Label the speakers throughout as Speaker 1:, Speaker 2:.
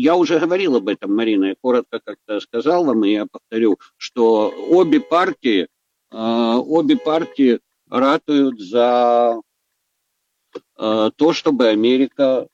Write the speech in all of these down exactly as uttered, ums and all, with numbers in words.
Speaker 1: я уже говорил об этом, Марина, я коротко как-то сказал вам, и я повторю, что обе партии, обе партии ратуют за то, чтобы Америка,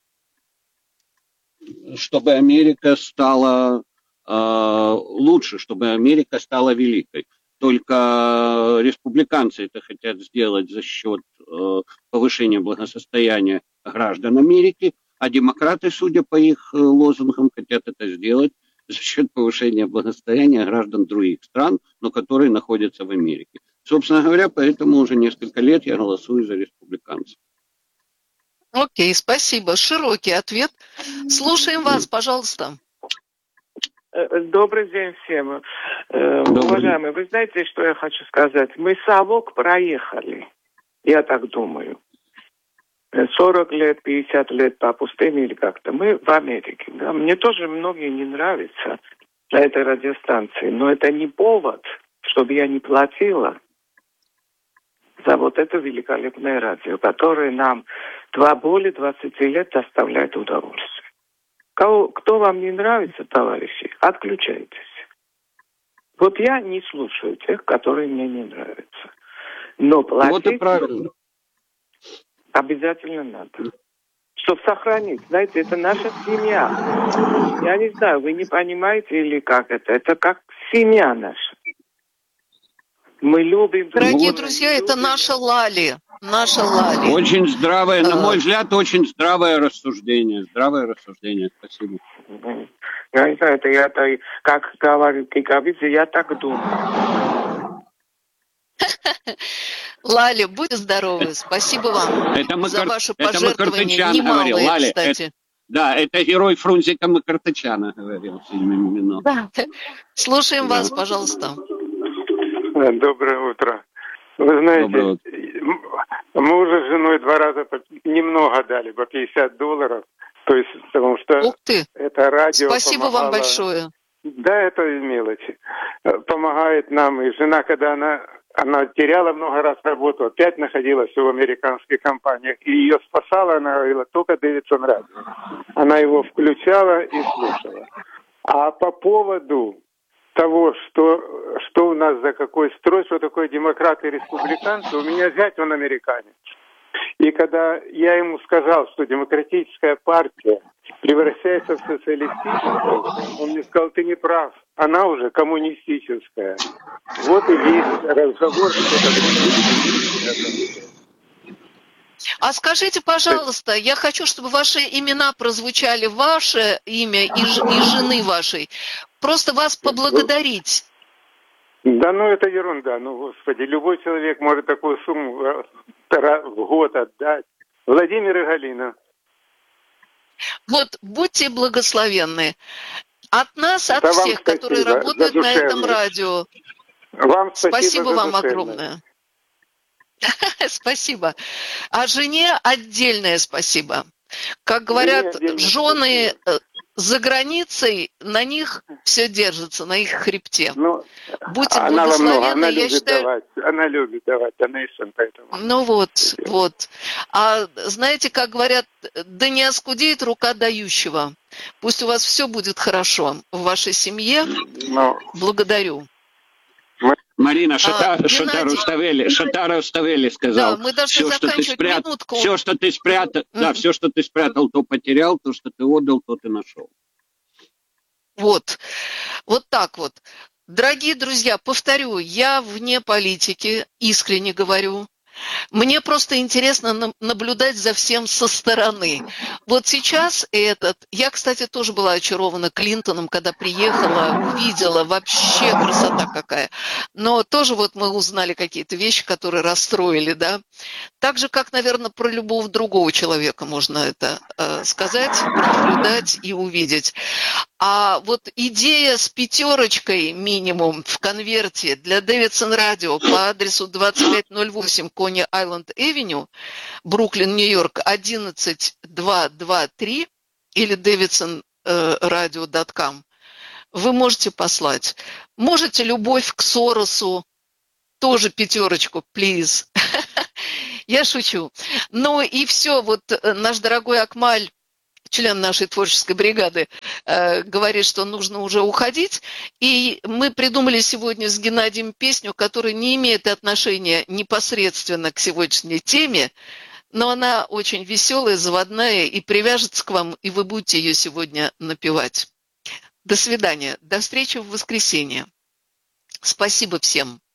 Speaker 1: чтобы Америка стала лучше, чтобы Америка стала великой. Только республиканцы это хотят сделать за счет повышения благосостояния граждан Америки, а демократы, судя по их лозунгам, хотят это сделать за счет повышения благосостояния граждан других стран, но которые находятся в Америке. Собственно говоря, поэтому уже несколько лет я голосую за республиканцев.
Speaker 2: Окей, спасибо. Широкий ответ. Слушаем вас, пожалуйста.
Speaker 3: Добрый день всем. Добрый. Уважаемые, вы знаете, что я хочу сказать? Мы совок проехали, я так думаю. сорок лет, пятьдесят лет по пустыне или как-то. Мы в Америке. Да? Мне тоже многие не нравятся на этой радиостанции, но это не повод, чтобы я не платила за вот это великолепное радио, которое нам два, более двадцати лет доставляет удовольствие. Кого, кто вам не нравится, товарищи, отключайтесь. Вот я не слушаю тех, которые мне не нравятся. Но платить
Speaker 1: вот и правильно.
Speaker 3: Обязательно надо. Чтобы сохранить. Знаете, это наша семья. Я не знаю, вы не понимаете или как это. Это как семья наша. Мы любим...
Speaker 2: Дорогие друзья, это наша Лали. Наша Лали.
Speaker 1: Очень здравое, на мой взгляд, очень здравое рассуждение. Здравое рассуждение. Спасибо.
Speaker 3: Я не знаю, это я-то, как говорит Кикабидзе, я так думаю.
Speaker 2: Лали, будьте здоровы. Спасибо вам
Speaker 1: это мы,
Speaker 2: за ваши
Speaker 1: это
Speaker 2: пожертвования. Немалые,
Speaker 1: говорил. Лали,
Speaker 2: кстати.
Speaker 1: Это, да, это герой Фрунзика Макартычана говорил.
Speaker 2: Да. Слушаем да. вас, пожалуйста.
Speaker 4: Доброе утро. Вы знаете, мы уже с женой два раза немного дали, по пятьдесят долларов. То есть, потому что
Speaker 2: Ух ты.
Speaker 4: это радио
Speaker 2: Спасибо
Speaker 4: помогало...
Speaker 2: вам большое.
Speaker 4: Да, это мелочи. Помогает нам. И жена, когда она, она теряла много раз работу, опять находилась в американских компаниях. И ее спасала, она говорила, только Дэвидсон радио. Она его включала и слушала. А по поводу того, что, что у нас за какой строй, что такое демократы и республиканцы, у меня зять, он американец. И когда я ему сказал, что демократическая партия превращается в социалистическую, он мне сказал, ты не прав, она уже коммунистическая. Вот и весь разговор.
Speaker 2: А скажите, пожалуйста, я хочу, чтобы ваши имена прозвучали, ваше имя и, ж, и жены вашей. Просто вас поблагодарить.
Speaker 4: Да, ну это ерунда. Ну, господи, любой человек может такую сумму в год отдать. Владимир и Галина.
Speaker 2: Вот, будьте благословенны. От нас, от да всех, которые работают на этом радио.
Speaker 4: Вам спасибо,
Speaker 2: спасибо вам огромное. Спасибо. А жене отдельное спасибо. Как говорят, жены за границей, на них все держится, на их хребте. Ну, будьте
Speaker 4: она
Speaker 2: благословенны,
Speaker 4: она
Speaker 2: я
Speaker 4: любит
Speaker 2: считаю...
Speaker 4: давать. Она любит давать донейшн, поэтому...
Speaker 2: Ну вот, вот. А знаете, как говорят, да не оскудеет рука дающего. Пусть у вас все будет хорошо в вашей семье. Но... Благодарю.
Speaker 1: Марина, Шата, а, Шата Руставели, Шата Руставели сказал,
Speaker 2: да, мы должны
Speaker 1: все, что ты спрятал,
Speaker 2: минутку.
Speaker 1: все, что ты спрятал, mm-hmm. да, все, что ты спрятал, то потерял, то, что ты отдал, то ты нашел.
Speaker 2: Вот, вот так вот. Дорогие друзья, повторю, я вне политики, искренне говорю. Мне просто интересно наблюдать за всем со стороны. Вот сейчас этот... Я, кстати, тоже была очарована Клинтоном, когда приехала, увидела. Вообще красота какая. Но тоже вот мы узнали какие-то вещи, которые расстроили, да. Так же, как, наверное, про любого другого человека можно это э, сказать, наблюдать и увидеть. А вот идея с пятерочкой минимум в конверте для Дэвидсон Радио по адресу двадцать пять ноль восемь Кони Айленд Эвеню, Бруклин, Нью-Йорк, одиннадцать двести двадцать три или дэвидсон радио точка ком вы можете послать. Можете любовь к Соросу, тоже пятерочку, please. Я шучу. Ну и все, вот наш дорогой Акмаль член нашей творческой бригады, э, говорит, что нужно уже уходить. И мы придумали сегодня с Геннадием песню, которая не имеет отношения непосредственно к сегодняшней теме, но она очень веселая, заводная и привяжется к вам, и вы будете ее сегодня напевать. До свидания. До встречи в воскресенье. Спасибо всем.